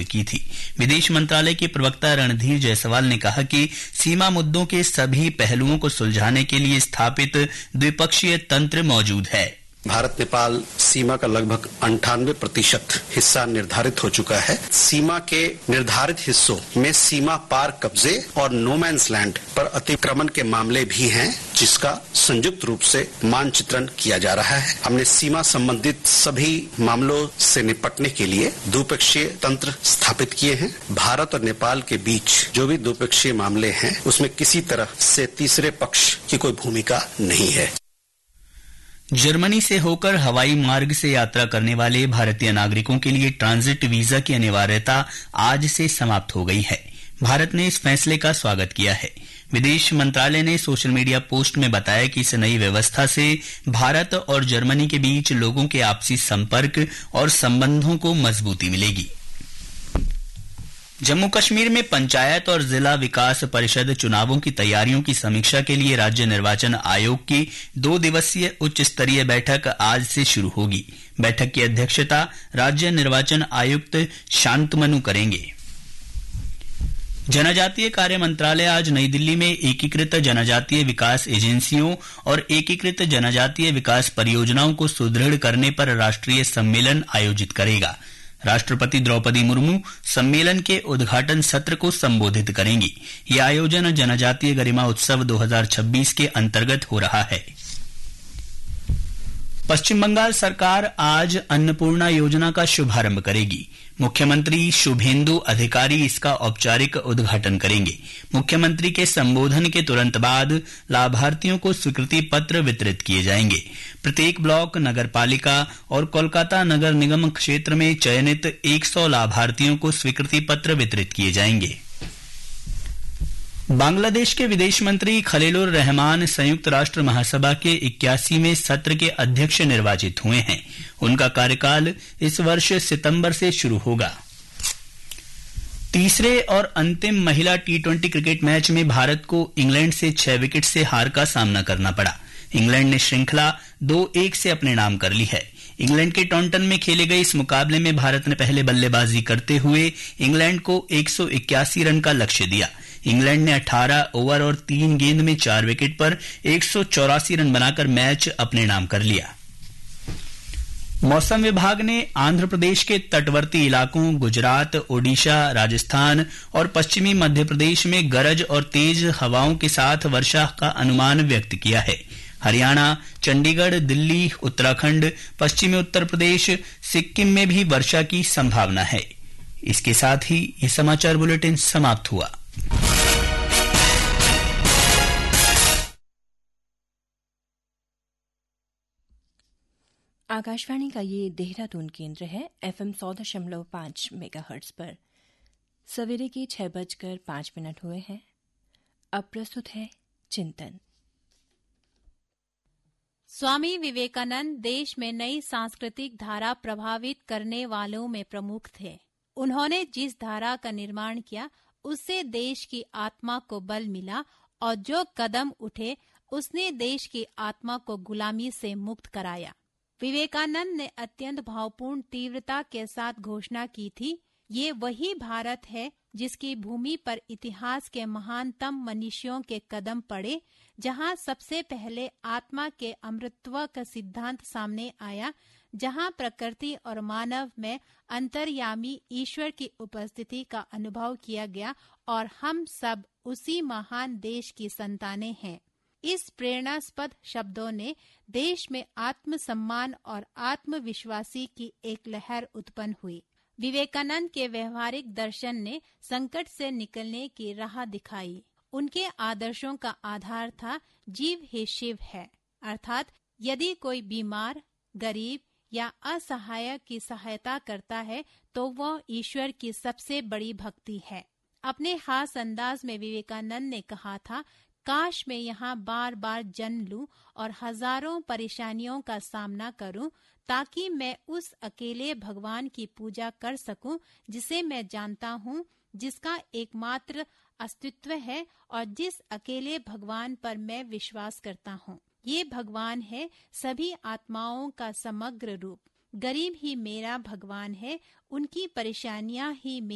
की थी। विदेश मंत्रालय के प्रवक्ता रणधीर जायसवाल ने कहा कि सीमा मुद्दों के सभी पहलुओं को सुलझाने के लिए स्थापित द्विपक्षीय तंत्र मौजूद है। भारत नेपाल सीमा का लगभग 98% हिस्सा निर्धारित हो चुका है। सीमा के निर्धारित हिस्सों में सीमा पार कब्जे और नो मैन्स लैंड पर अतिक्रमण के मामले भी हैं, जिसका संयुक्त रूप से मानचित्रण किया जा रहा है। हमने सीमा संबंधित सभी मामलों से निपटने के लिए द्विपक्षीय तंत्र स्थापित किए हैं। भारत और नेपाल के बीच जो भी द्विपक्षीय मामले हैं, उसमें किसी तरह से तीसरे पक्ष की कोई भूमिका नहीं है। जर्मनी से होकर हवाई मार्ग से यात्रा करने वाले भारतीय नागरिकों के लिए ट्रांजिट वीजा की अनिवार्यता आज से समाप्त हो गई है। भारत ने इस फैसले का स्वागत किया है। विदेश मंत्रालय ने सोशल मीडिया पोस्ट में बताया कि इस नई व्यवस्था से भारत और जर्मनी के बीच लोगों के आपसी संपर्क और संबंधों को मजबूती मिलेगी। जम्मू कश्मीर में पंचायत और जिला विकास परिषद चुनावों की तैयारियों की समीक्षा के लिए राज्य निर्वाचन आयोग की 2 दिवसीय उच्च स्तरीय बैठक आज से शुरू होगी। बैठक की अध्यक्षता राज्य निर्वाचन आयुक्त शांतमनु करेंगे। जनजातीय कार्य मंत्रालय आज नई दिल्ली में एकीकृत जनजातीय विकास एजेंसियों और एकीकृत जनजातीय विकास परियोजनाओं को सुदृढ़ करने पर राष्ट्रीय सम्मेलन आयोजित करेगा। राष्ट्रपति द्रौपदी मुर्मू सम्मेलन के उद्घाटन सत्र को संबोधित करेंगी। यह आयोजन जनजातीय गरिमा उत्सव 2026 के अंतर्गत हो रहा है। पश्चिम बंगाल सरकार आज अन्नपूर्णा योजना का शुभारंभ करेगी। मुख्यमंत्री शुभेंदु अधिकारी इसका औपचारिक उद्घाटन करेंगे। मुख्यमंत्री के संबोधन के तुरंत बाद लाभार्थियों को स्वीकृति पत्र वितरित किए जाएंगे। प्रत्येक ब्लॉक, नगरपालिका और कोलकाता नगर निगम क्षेत्र में चयनित 100 लाभार्थियों को स्वीकृति पत्र वितरित किए जाएंगे। बांग्लादेश के विदेश मंत्री खलीलुर रहमान संयुक्त राष्ट्र महासभा के 81वें सत्र के अध्यक्ष निर्वाचित हुए हैं। उनका कार्यकाल इस वर्ष सितंबर से शुरू होगा। तीसरे और अंतिम महिला T20 क्रिकेट मैच में भारत को इंग्लैंड से 6 विकेट से हार का सामना करना पड़ा। इंग्लैंड ने श्रृंखला 2-1 से अपने नाम कर ली है। इंग्लैंड के टॉन्टन में खेले गए इस मुकाबले में भारत ने पहले बल्लेबाजी करते हुए इंग्लैंड को 181 रन का लक्ष्य दिया। इंग्लैंड ने 18 ओवर और 3 गेंद में 4 विकेट पर 184 रन बनाकर मैच अपने नाम कर लिया। मौसम विभाग ने आंध्र प्रदेश के तटवर्ती इलाकों, गुजरात, ओडिशा, राजस्थान और पश्चिमी मध्य प्रदेश में गरज और तेज हवाओं के साथ वर्षा का अनुमान व्यक्त किया है। हरियाणा, चंडीगढ़, दिल्ली, उत्तराखंड, पश्चिमी उत्तर प्रदेश, सिक्किम में भी वर्षा की संभावना है। इसके साथ ही ये समाचार बुलेटिन समाप्त हुआ। आकाशवाणी का ये देहरादून केंद्र है। FM 100.5 मेगाहर्ट्ज पर सवेरे के 6:05 हुए हैं। अब प्रस्तुत है चिंतन। स्वामी विवेकानंद देश में नई सांस्कृतिक धारा प्रभावित करने वालों में प्रमुख थे। उन्होंने जिस धारा का निर्माण किया उससे देश की आत्मा को बल मिला और जो कदम उठे उसने देश की आत्मा को गुलामी से मुक्त कराया। विवेकानंद ने अत्यंत भावपूर्ण तीव्रता के साथ घोषणा की थी, ये वही भारत है जिसकी भूमि पर इतिहास के महानतम मनुष्यों के कदम पड़े, जहां सबसे पहले आत्मा के अमृतत्व का सिद्धांत सामने आया, जहां प्रकृति और मानव में अंतर्यामी ईश्वर की उपस्थिति का अनुभव किया गया और हम सब उसी महान देश की संतानें हैं। इस प्रेरणास्पद शब्दों ने देश में आत्मसम्मान और आत्मविश्वासी की एक लहर उत्पन्न हुई। विवेकानंद के व्यवहारिक दर्शन ने संकट से निकलने की राह दिखाई। उनके आदर्शों का आधार था जीव ही शिव है, अर्थात यदि कोई बीमार, गरीब या असहाय की सहायता करता है तो वह ईश्वर की सबसे बड़ी भक्ति है। अपने खास अंदाज में विवेकानंद ने कहा था, काश मैं यहाँ बार बार जन्म लूं और हजारों परेशानियों का सामना करूं, ताकि मैं उस अकेले भगवान की पूजा कर सकूं जिसे मैं जानता हूं, जिसका एकमात्र अस्तित्व है और जिस अकेले भगवान पर मैं विश्वास करता हूं। ये भगवान है सभी आत्माओं का समग्र रूप। गरीब ही मेरा भगवान है, उनकी परेशानियां ही